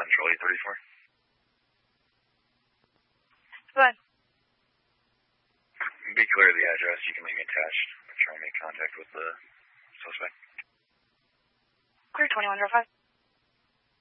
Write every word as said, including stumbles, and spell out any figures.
Central eight thirty-four. Go ahead. Be clear of the address. You can leave me attached. I'm trying to make contact with the suspect. Clear twenty-one oh five.